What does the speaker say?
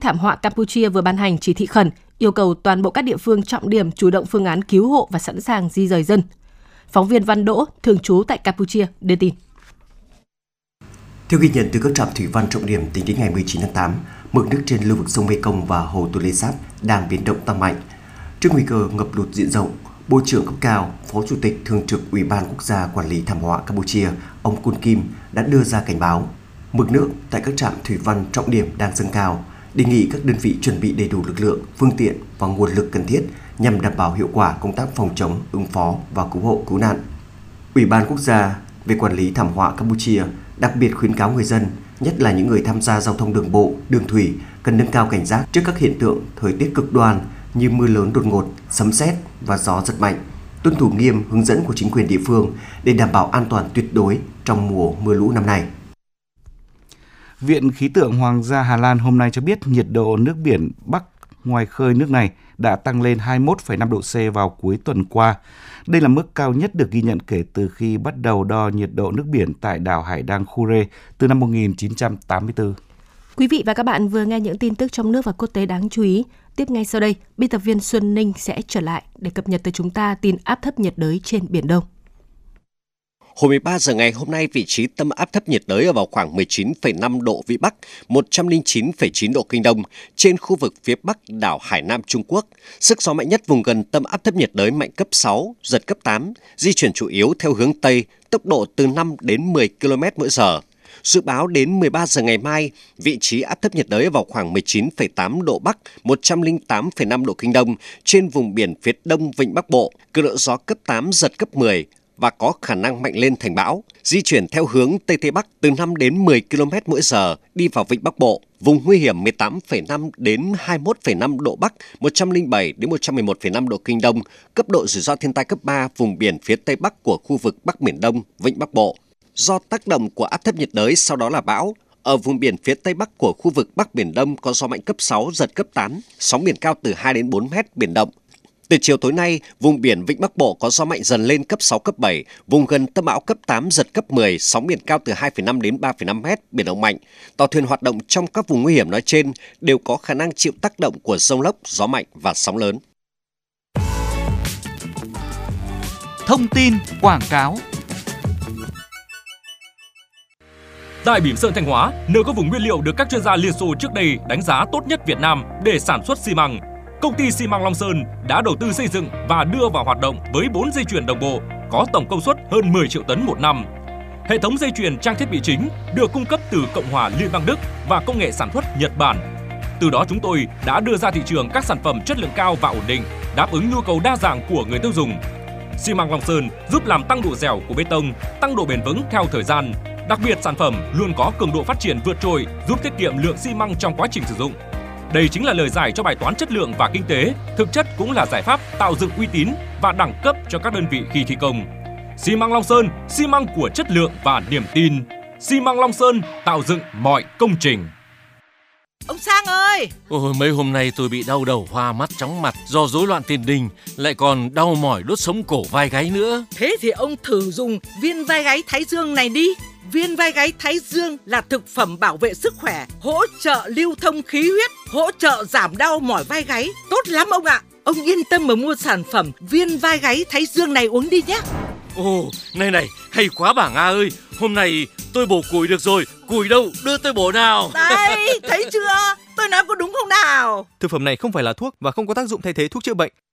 thảm họa Campuchia vừa ban hành chỉ thị khẩn, yêu cầu toàn bộ các địa phương trọng điểm chủ động phương án cứu hộ và sẵn sàng di dời dân. Phóng viên Văn Đỗ, thường trú tại Campuchia, đưa tin. Theo ghi nhận từ các trạm thủy văn trọng điểm, tính đến ngày 19 tháng 8, mực nước trên lưu vực sông Mekong và hồ Tonle Sap đang biến động tăng mạnh. Trước nguy cơ ngập lụt diện rộng, Bộ trưởng cấp cao, Phó Chủ tịch Thường trực Ủy ban Quốc gia Quản lý thảm họa Campuchia, ông Kun Kim đã đưa ra cảnh báo mực nước tại các trạm thủy văn trọng điểm đang dâng cao, đề nghị các đơn vị chuẩn bị đầy đủ lực lượng, phương tiện và nguồn lực cần thiết nhằm đảm bảo hiệu quả công tác phòng chống, ứng phó và cứu hộ cứu nạn. Ủy ban Quốc gia về Quản lý thảm họa Campuchia đặc biệt khuyến cáo người dân, nhất là những người tham gia giao thông đường bộ, đường thủy, cần nâng cao cảnh giác trước các hiện tượng thời tiết cực đoan như mưa lớn đột ngột, sấm sét và gió giật mạnh, tuân thủ nghiêm hướng dẫn của chính quyền địa phương để đảm bảo an toàn tuyệt đối trong mùa mưa lũ năm nay. Viện Khí tượng Hoàng gia Hà Lan hôm nay cho biết nhiệt độ nước biển Bắc ngoài khơi nước này đã tăng lên 21,5 độ C vào cuối tuần qua. Đây là mức cao nhất được ghi nhận kể từ khi bắt đầu đo nhiệt độ nước biển tại đảo hải đăng Kure từ năm 1984. Quý vị và các bạn vừa nghe những tin tức trong nước và quốc tế đáng chú ý. Tiếp ngay sau đây, biên tập viên Xuân Ninh sẽ trở lại để cập nhật tới chúng ta tin áp thấp nhiệt đới trên Biển Đông. Hồi 13 giờ ngày hôm nay, vị trí tâm áp thấp nhiệt đới ở vào khoảng 19,5 độ Vĩ Bắc, 109,9 độ Kinh Đông, trên khu vực phía Bắc đảo Hải Nam Trung Quốc. Sức gió mạnh nhất vùng gần tâm áp thấp nhiệt đới mạnh cấp 6, giật cấp 8, di chuyển chủ yếu theo hướng Tây, tốc độ từ 5 đến 10 km/h. Dự báo đến 13 giờ ngày mai, vị trí áp thấp nhiệt đới vào khoảng 19,8 độ Bắc, 108,5 độ Kinh Đông, trên vùng biển phía Đông Vịnh Bắc Bộ, cường độ gió cấp 8, giật cấp 10 và có khả năng mạnh lên thành bão, di chuyển theo hướng Tây Tây Bắc từ 5 đến 10 km/h đi vào Vịnh Bắc Bộ, vùng nguy hiểm 18,5 đến 21,5 độ Bắc, 107 đến 111,5 độ Kinh Đông, cấp độ rủi ro thiên tai cấp 3, vùng biển phía Tây Bắc của khu vực Bắc Biển Đông, Vịnh Bắc Bộ. Do tác động của áp thấp nhiệt đới sau đó là bão, ở vùng biển phía Tây Bắc của khu vực Bắc Biển Đông có gió mạnh cấp 6, giật cấp 8, sóng biển cao từ 2 đến 4 mét, biển động. Từ chiều tối nay, vùng biển Vịnh Bắc Bộ có gió mạnh dần lên cấp 6, cấp 7, vùng gần tâm bão cấp 8, giật cấp 10, sóng biển cao từ 2,5 đến 3,5 mét, biển động mạnh. Tàu thuyền hoạt động trong các vùng nguy hiểm nói trên đều có khả năng chịu tác động của dông lốc, gió mạnh và sóng lớn. Thông tin quảng cáo. Tại Bỉm Sơn Thanh Hóa, nơi có vùng nguyên liệu được các chuyên gia Liên Xô trước đây đánh giá tốt nhất Việt Nam để sản xuất xi măng, công ty xi măng Long Sơn đã đầu tư xây dựng và đưa vào hoạt động với 4 dây chuyền đồng bộ có tổng công suất hơn 10 triệu tấn một năm. Hệ thống dây chuyền trang thiết bị chính được cung cấp từ Cộng hòa Liên bang Đức và công nghệ sản xuất Nhật Bản. Từ đó chúng tôi đã đưa ra thị trường các sản phẩm chất lượng cao và ổn định, đáp ứng nhu cầu đa dạng của người tiêu dùng. Xi măng Long Sơn giúp làm tăng độ dẻo của bê tông, tăng độ bền vững theo thời gian. Đặc biệt sản phẩm luôn có cường độ phát triển vượt trội, giúp tiết kiệm lượng xi măng trong quá trình sử dụng. Đây chính là lời giải cho bài toán chất lượng và kinh tế, thực chất cũng là giải pháp tạo dựng uy tín và đẳng cấp cho các đơn vị khi thi công. Xi măng Long Sơn, xi măng của chất lượng và niềm tin. Xi măng Long Sơn tạo dựng mọi công trình. Ông Sang ơi! Ôi, mấy hôm nay tôi bị đau đầu, hoa mắt, chóng mặt do rối loạn tiền đình, lại còn đau mỏi đốt sống cổ vai gáy nữa. Thế thì ông thử dùng viên vai gáy Thái Dương này đi. Viên vai gáy Thái Dương là thực phẩm bảo vệ sức khỏe, hỗ trợ lưu thông khí huyết, hỗ trợ giảm đau mỏi vai gáy. Tốt lắm ông ạ! Ông yên tâm mà mua sản phẩm viên vai gáy Thái Dương này uống đi nhé. Ồ, này, hay quá bà Nga ơi! Hôm nay tôi bổ củi được rồi, củi đâu, đưa tôi bổ nào. Đây, thấy chưa? Tôi nói có đúng không nào? Thực phẩm này không phải là thuốc và không có tác dụng thay thế thuốc chữa bệnh.